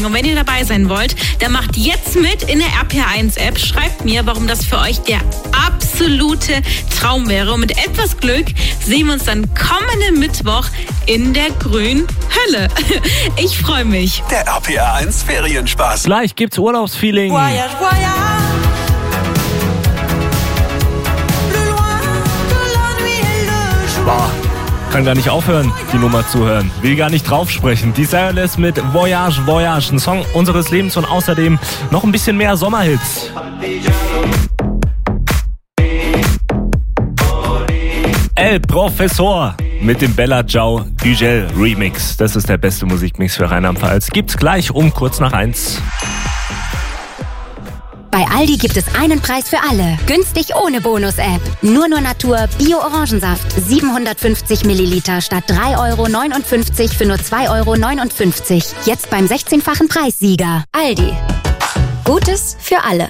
Und wenn ihr dabei sein wollt, dann macht jetzt mit in der RPR1-App. Schreibt mir, warum das für euch der absolute Traum wäre. Und mit etwas Glück sehen wir uns dann kommenden Mittwoch in der grünen Hölle. Ich freue mich. Der RPR1 Ferienspaß. Gleich gibt's Urlaubsfeeling. Voyage, voyage. Boah, kann gar nicht aufhören, die Nummer zu hören. Will gar nicht draufsprechen. Die Desireless mit Voyage, Voyage. Ein Song unseres Lebens und außerdem noch ein bisschen mehr Sommerhits. El Professor mit dem Bella Ciao Ugel Remix. Das ist der beste Musikmix für Rheinland-Pfalz. Gibt's gleich um kurz nach 1. Bei Aldi gibt es einen Preis für alle. Günstig ohne Bonus-App. Nur Natur Bio-Orangensaft. 750 Milliliter statt 3,59 € für nur 2,59 €. Jetzt beim 16-fachen Preissieger. Aldi. Gutes für alle.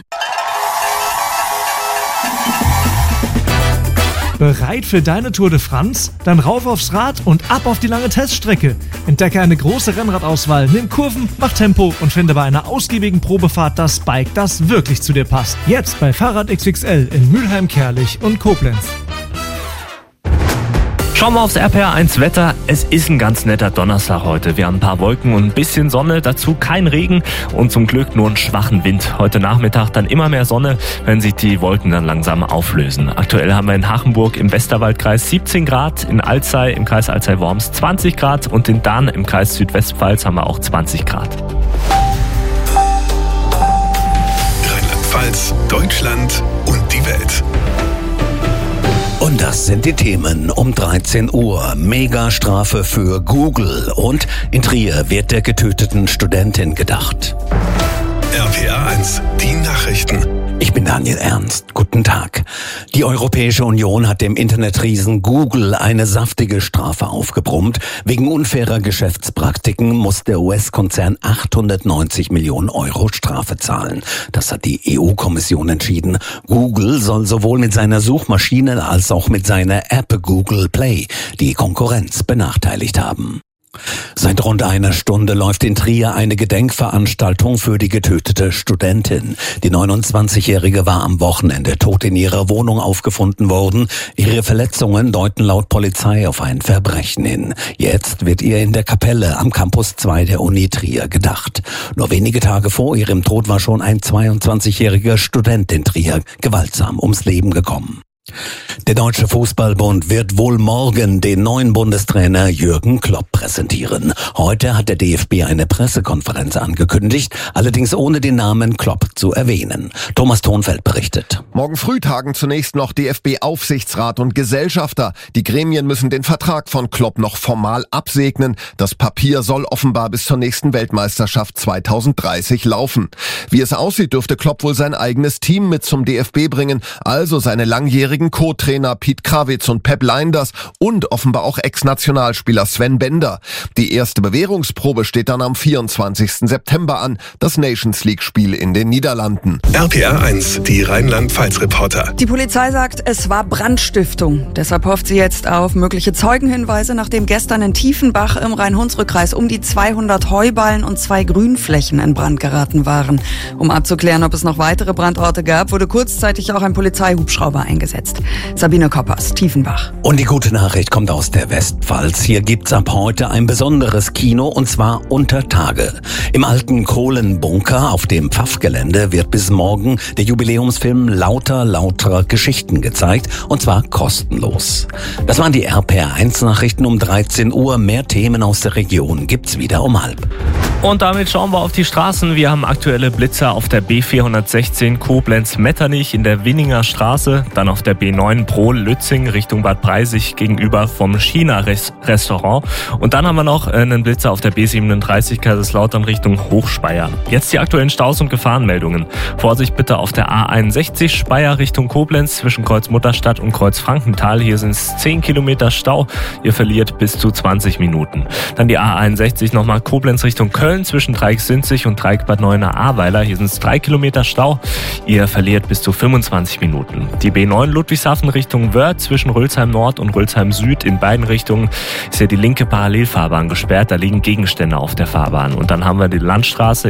Bereit für deine Tour de France? Dann rauf aufs Rad und ab auf die lange Teststrecke. Entdecke eine große Rennradauswahl, nimm Kurven, mach Tempo und finde bei einer ausgiebigen Probefahrt das Bike, das wirklich zu dir passt. Jetzt bei Fahrrad XXL in Mülheim, Kerlich und Koblenz. Schauen wir aufs RPR1 Wetter. Es ist ein ganz netter Donnerstag heute. Wir haben ein paar Wolken und ein bisschen Sonne, dazu kein Regen und zum Glück nur einen schwachen Wind. Heute Nachmittag dann immer mehr Sonne, wenn sich die Wolken dann langsam auflösen. Aktuell haben wir in Hachenburg im Westerwaldkreis 17 Grad, in Alzey im Kreis Alzey-Worms 20 Grad und in Dahn im Kreis Südwestpfalz haben wir auch 20 Grad. Rheinland-Pfalz, Deutschland und die Welt. Und das sind die Themen um 13 Uhr. Megastrafe für Google und in Trier wird der getöteten Studentin gedacht. RPR1, die Nachrichten. Ich bin Daniel Ernst. Guten Tag. Die Europäische Union hat dem Internetriesen Google eine saftige Strafe aufgebrummt. Wegen unfairer Geschäftspraktiken muss der US-Konzern 890 Millionen € Strafe zahlen. Das hat die EU-Kommission entschieden. Google soll sowohl mit seiner Suchmaschine als auch mit seiner App Google Play die Konkurrenz benachteiligt haben. Seit rund einer Stunde läuft in Trier eine Gedenkveranstaltung für die getötete Studentin. Die 29-Jährige war am Wochenende tot in ihrer Wohnung aufgefunden worden. Ihre Verletzungen deuten laut Polizei auf ein Verbrechen hin. Jetzt wird ihr in der Kapelle am Campus 2 der Uni Trier gedacht. Nur wenige Tage vor ihrem Tod war schon ein 22-jähriger Student in Trier gewaltsam ums Leben gekommen. Der Deutsche Fußballbund wird wohl morgen den neuen Bundestrainer Jürgen Klopp präsentieren. Heute hat der DFB eine Pressekonferenz angekündigt, allerdings ohne den Namen Klopp zu erwähnen. Thomas Thonfeld berichtet. Morgen früh tagen zunächst noch DFB-Aufsichtsrat und Gesellschafter. Die Gremien müssen den Vertrag von Klopp noch formal absegnen. Das Papier soll offenbar bis zur nächsten Weltmeisterschaft 2030 laufen. Wie es aussieht, dürfte Klopp wohl sein eigenes Team mit zum DFB bringen, also seine langjährigen Co-Trainer Piet Krawitz und Pep Lijnders und offenbar auch Ex-Nationalspieler Sven Bender. Die erste Bewährungsprobe steht dann am 24. September an, das Nations-League-Spiel in den Niederlanden. RPR1, die Rheinland-Pfalz-Reporter. Die Polizei sagt, es war Brandstiftung. Deshalb hofft sie jetzt auf mögliche Zeugenhinweise, nachdem gestern in Tiefenbach im Rhein-Hunsrück-Kreis um die 200 Heuballen und 2 Grünflächen in Brand geraten waren. Um abzuklären, ob es noch weitere Brandorte gab, wurde kurzzeitig auch ein Polizeihubschrauber eingesetzt. Sabine Koppers, Tiefenbach. Und die gute Nachricht kommt aus der Westpfalz. Hier gibt's ab heute ein besonderes Kino und zwar unter Tage. Im alten Kohlenbunker auf dem Pfaffgelände wird bis morgen der Jubiläumsfilm Lauter Geschichten gezeigt und zwar kostenlos. Das waren die RPR1-Nachrichten um 13 Uhr. Mehr Themen aus der Region gibt's wieder um 12:30. Und damit schauen wir auf die Straßen. Wir haben aktuelle Blitzer auf der B416 Koblenz-Metternich in der Winninger Straße, dann auf der B9 Prohl-Lützing Richtung Bad Breisig gegenüber vom China-Restaurant. Und dann haben wir noch einen Blitzer auf der B37 Kaiserslautern Richtung Hochspeyer. Jetzt die aktuellen Staus und Gefahrenmeldungen. Vorsicht bitte auf der A61 Speyer Richtung Koblenz zwischen Kreuz Mutterstadt und Kreuz Frankenthal. Hier sind es 10 Kilometer Stau. Ihr verliert bis zu 20 Minuten. Dann die A61 nochmal Koblenz Richtung Köln. Köln zwischen Dreieck-Sinzig und Dreieck-Bad Neuenahr-Ahrweiler. Hier sind es 3 Kilometer Stau. Ihr verliert bis zu 25 Minuten. Die B9 Ludwigshafen Richtung Wörth zwischen Rölsheim Nord und Rölsheim Süd in beiden Richtungen ist ja die linke Parallelfahrbahn gesperrt. Da liegen Gegenstände auf der Fahrbahn. Und dann haben wir die Landstraße